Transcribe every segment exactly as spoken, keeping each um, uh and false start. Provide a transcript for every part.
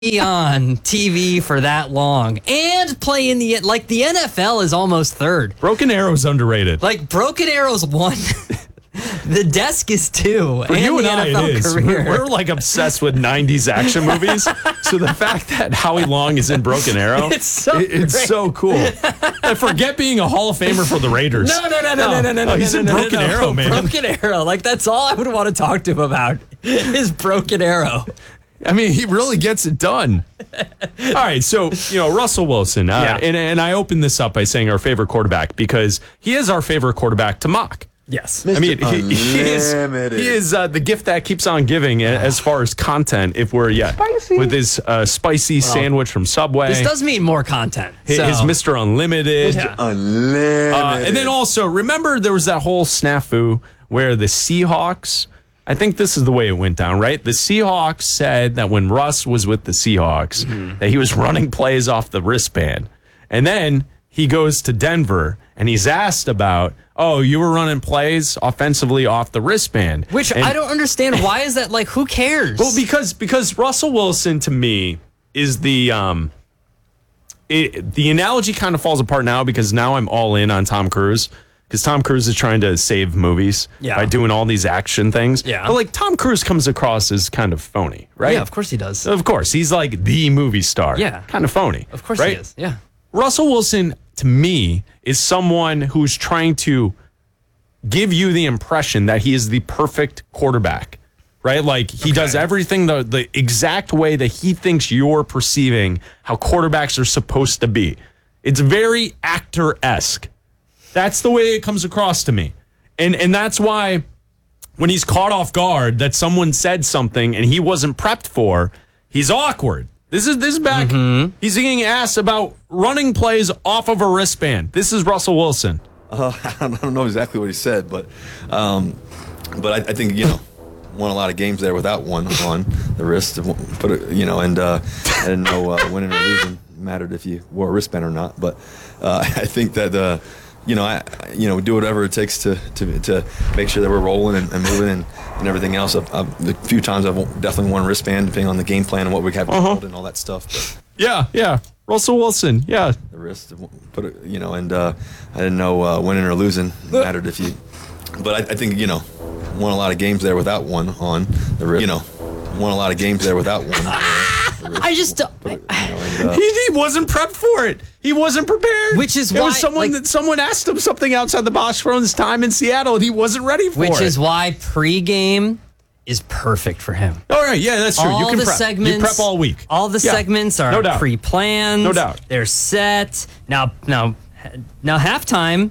be on T V for that long and play in the like the N F L is almost third. Broken Arrow's underrated. Like Broken Arrow's one. The Desk is two. For and you and the I, N F L it is. career. We're, we're like obsessed with nineties action movies. So the fact that Howie Long is in Broken Arrow, It's so it- it's great. so cool. And forget being a Hall of Famer for the Raiders. No, no, no, no, no, no, no, no. He's no, in no, Broken no, no. Arrow, man. Broken Arrow. Like, that's all I would want to talk to him about is Broken Arrow. I mean, he really gets it done. All right, so, you know, Russell Wilson. Uh, Yeah. and, and I opened this up by saying our favorite quarterback because he is our favorite quarterback to mock. Yes. I mean, he, he is, Unlimited. he is uh, the gift that keeps on giving a- as far as content, if we're, yeah, with his uh, spicy sandwich from Subway. This does mean more content. his, so. his Mister Unlimited. Yeah. Unlimited. Uh, and then also, remember there was that whole snafu where the Seahawks, I think this is the way it went down, right? The Seahawks said that when Russ was with the Seahawks, Mm-hmm. that he was running plays off the wristband. And then he goes to Denver and he's asked about, oh, you were running plays offensively off the wristband. Which And- I don't understand. Why is that? Like, who cares? Well, because because Russell Wilson to me is the um, it, the analogy kind of falls apart now because now I'm all in on Tom Cruise because Tom Cruise is trying to save movies Yeah. by doing all these action things. Yeah. But like Tom Cruise comes across as kind of phony, right? Yeah, of course he does. Of course, he's like the movie star. Yeah. kind of phony. Of course right? he is. Yeah. Russell Wilson, to me, is someone who's trying to give you the impression that he is the perfect quarterback, right? Like he does everything the, the exact way that he thinks you're perceiving how quarterbacks are supposed to be. It's very actor-esque. That's the way it comes across to me. And, and that's why when he's caught off guard that someone said something and he wasn't prepped for, he's awkward. This is this is back. Mm-hmm. He's getting asked about running plays off of a wristband. This is Russell Wilson. Uh, I don't know exactly what he said, but um, but I, I think you know won a lot of games there without one on the wrist. Put it, you know, and uh, I didn't know uh, winning or losing mattered if you wore a wristband or not. But uh, I think that uh, you know I you know do whatever it takes to to, to make sure that we're rolling and, and moving and, and everything else. I've, I've, a few times I've definitely worn a wristband depending on the game plan and what we have Uh-huh. and all that stuff. But Yeah, yeah. Russell Wilson. Yeah. the wrist, put it, you know, and uh, I didn't know uh, winning or losing mattered if you. But I, I think you know, won a lot of games there without one on the wrist. You know, won a lot of games there without one. I just don't. You know, and, uh, He, he wasn't prepped for it. He wasn't prepared. Which is it why, was someone like- that someone asked him something outside the box from his time in Seattle, and he wasn't ready for Which it. is why pregame is perfect for him. all right. Yeah, that's true. All you can the prep. segments, you prep all week. All the Yeah, segments are no doubt. pre-planned. No doubt. They're set. Now, now, now, halftime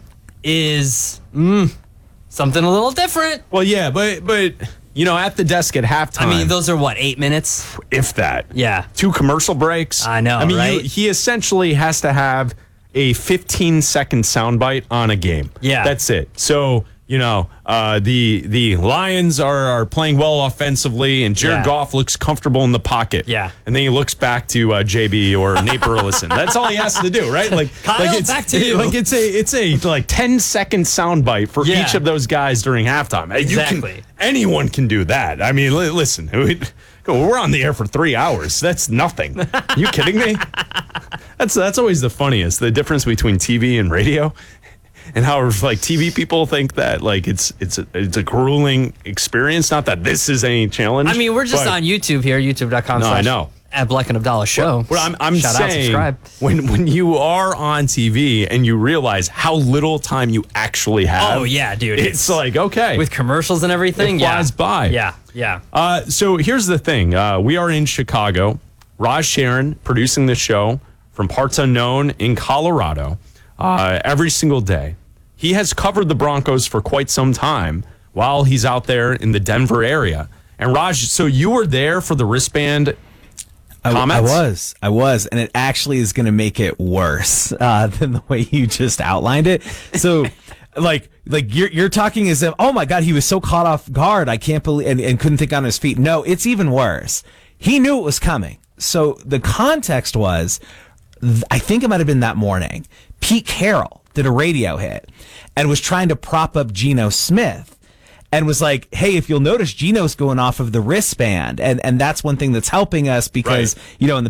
is mm, something a little different. Well, yeah, but but you know, at the desk at halftime. I mean, those are what, eight minutes? if that. Yeah. Two commercial breaks. I know, I mean, right? you, he essentially has to have a fifteen second soundbite on a game. Yeah. That's it. So, you know, uh, the the Lions are, are playing well offensively, and Jared Yeah. Goff looks comfortable in the pocket. Yeah. And then he looks back to uh, J B or Nate Burleson. That's all he has to do, right? Like, Kyle, like it's, back to you. Like it's a it's a like ten second soundbite for Yeah. each of those guys during halftime. You can- Exactly. anyone can do that. I mean, li- listen, we, we're on the air for three hours. That's nothing. You kidding me? That's that's always the funniest. The difference between T V and radio, and how like T V people think that like it's it's a, it's a grueling experience. Not that this is any challenge. I mean, we're just but- on YouTube here, youtube dot com No, I know. at Black and Abdallah Show. But I'm, I'm Shout out, saying subscribe. when when you are on T V and you realize how little time you actually have. Oh, yeah, dude. It's, like okay. With commercials and everything. It flies yeah. by. Yeah, yeah. Uh, so here's the thing. Uh, we are in Chicago. Raj Sharon producing the show from parts unknown in Colorado uh, every single day. He has covered the Broncos for quite some time while he's out there in the Denver area. And Raj, so you were there for the wristband I, I comments? was, I was, and it actually is going to make it worse uh, than the way you just outlined it. So, like, like you're you're talking as if, oh my God, he was so caught off guard, I can't believe, and, and couldn't think on his feet. No, it's even worse. He knew it was coming. So the context was, th- I think it might have been that morning. Pete Carroll did a radio hit and was trying to prop up Geno Smith. and was like, hey, if you'll notice, Gino's going off of the wristband. And, and that's one thing that's helping us because, Right. you know, in the